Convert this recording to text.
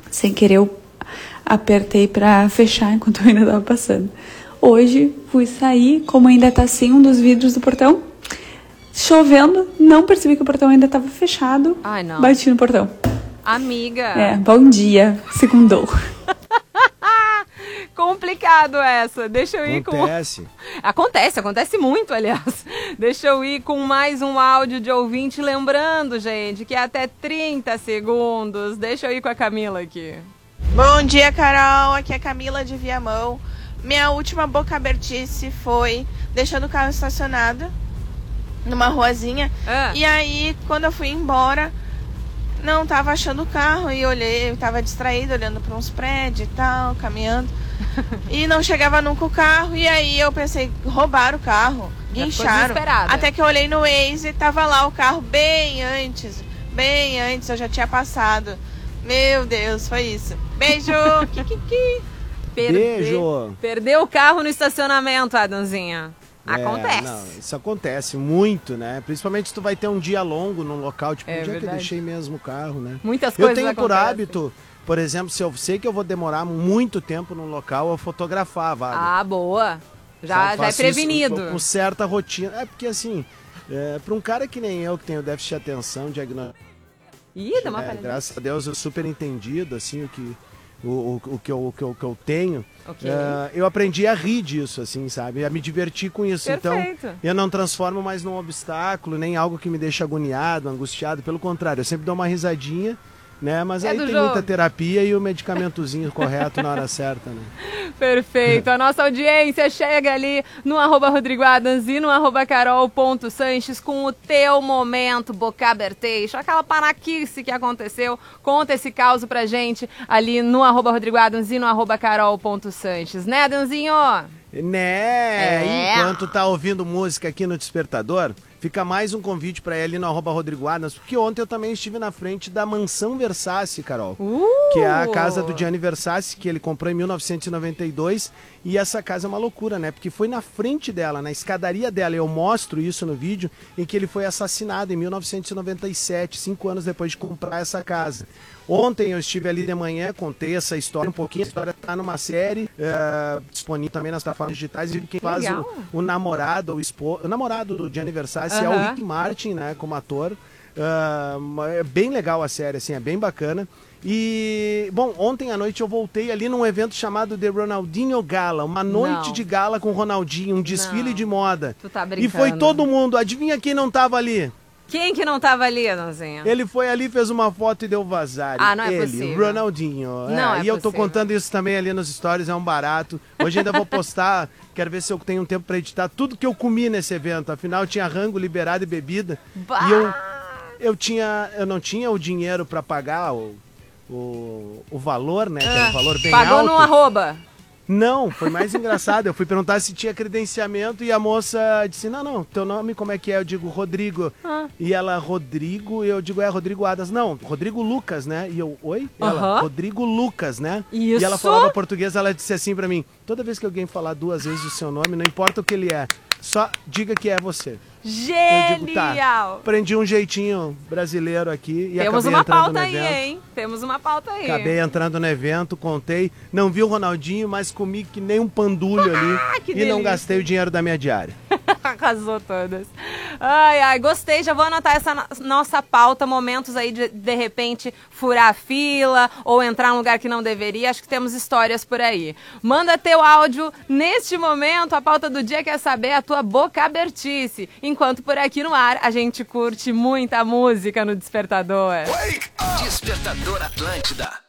Sem querer, eu apertei pra fechar enquanto eu ainda tava passando. Hoje, fui sair, como ainda tá assim um dos vidros do portão, chovendo, não percebi que o portão ainda tava fechado. Ai, não. Bati no portão. Amiga. Bom dia, segundou. Complicado essa. Deixa eu ir Acontece. Acontece muito, aliás. Deixa eu ir com mais um áudio de ouvinte, lembrando, gente, que é até 30 segundos. Deixa eu ir com a Camila aqui. Bom dia, Carol. Aqui é a Camila de Viamão. Minha última boca abertice foi deixando o carro estacionado numa ruazinha. E aí, quando eu fui embora, não tava achando o carro e olhei, eu tava distraída, olhando para uns prédios e tal, caminhando. E não chegava nunca o carro. E aí eu pensei, roubaram o carro, guincharam. Até que eu olhei no Waze e tava lá o carro bem antes, eu já tinha passado. Meu Deus, foi isso. Beijo! Kikiki. Beijo! Perdeu o carro no estacionamento, Adãozinha. Acontece. Não, isso acontece muito, né? Principalmente se tu vai ter um dia longo num local, tipo, É um dia verdade. que eu deixei mesmo o carro, né? Muitas coisas Eu tenho por acontecem. hábito, por exemplo, se eu sei que eu vou demorar muito tempo num local, eu fotografar a vaga. Ah, boa. Já é Faço prevenido. isso com certa rotina. É porque assim, para um cara que nem eu, que tenho déficit de atenção, diagnóstico, Ih, dá uma palhada. graças a Deus eu super entendido, assim, o que eu tenho. Ok. Eu aprendi a rir disso, assim, sabe? A me divertir com isso. Perfeito. Então, eu não transformo mais num obstáculo, nem algo que me deixa agoniado, angustiado. Pelo contrário, eu sempre dou uma risadinha, né? Mas aí tem muita terapia e o medicamentozinho correto na hora certa, né? Perfeito. A nossa audiência chega ali no @RodrigoAdams e no @Carol.Sanches com o teu momento boca aberteixo, aquela panaquice que aconteceu. Conta esse caos pra gente ali no @RodrigoAdams e no @Carol.Sanches. Né, Adãozinho? Né? Enquanto tá ouvindo música aqui no Despertador, fica mais um convite para ir ali no @RodrigoAdams, porque ontem eu também estive na frente da Mansão Versace, Carol, que é a casa do Gianni Versace, que ele comprou em 1992, e essa casa é uma loucura, né? Porque foi na frente dela, na escadaria dela, eu mostro isso no vídeo, em que ele foi assassinado em 1997, 5 anos depois de comprar essa casa. Ontem eu estive ali de manhã, contei essa história um pouquinho. A história está numa série disponível também nas plataformas digitais. E quem faz o namorado, o namorado do Gianni Versace é o Rick Martin, né, como ator. É bem legal a série, assim, é bem bacana. E, bom, ontem à noite eu voltei ali num evento chamado The Ronaldinho Gala, uma noite de gala com o Ronaldinho, um desfile de moda. Tu tá brincando. E foi todo mundo, adivinha quem não tava ali? Quem que não tava ali, Adãozinha? Ele foi ali, fez uma foto e deu vazar. Ah, não é possível. Ronaldinho. Não e eu tô contando isso também ali nos stories, é um barato. Hoje ainda vou postar, quero ver se eu tenho um tempo pra editar tudo que eu comi nesse evento. Afinal, tinha rango liberado e bebida. Bah! E eu não tinha o dinheiro pra pagar o valor, né? Que é um valor bem alto. Pagou no arroba. Não, foi mais engraçado. Eu fui perguntar se tinha credenciamento e a moça disse, não, teu nome como é que é? Eu digo, Rodrigo. E ela, Rodrigo, e eu digo, Rodrigo Adams. Não, Rodrigo Lucas, né? E eu, oi? Ela, Rodrigo Lucas, né? Isso. E ela falava português, ela disse assim pra mim, toda vez que alguém falar 2 vezes o seu nome, não importa o que ele é, só diga que é você. Genial! Eu digo, tá, aprendi um jeitinho brasileiro aqui e Temos acabei uma entrando pauta no aí, evento. hein? Temos uma pauta aí. Acabei entrando no evento, contei, não vi o Ronaldinho, mas comi que nem um pandulho ali que e delícia. não gastei o dinheiro da minha diária. Arrasou todas. Ai, gostei. Já vou anotar essa nossa pauta. Momentos aí de repente, furar a fila ou entrar num lugar que não deveria. Acho que temos histórias por aí. Manda teu áudio. Neste momento, a pauta do dia quer saber a tua boca abertice. Enquanto por aqui no ar, a gente curte muita música no Despertador. Despertador Atlântida.